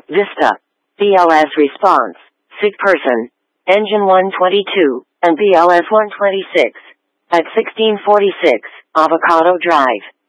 Vista. BLS response. Sick person. Engine 122, and BLS 126. At 1646, Avocado Drive.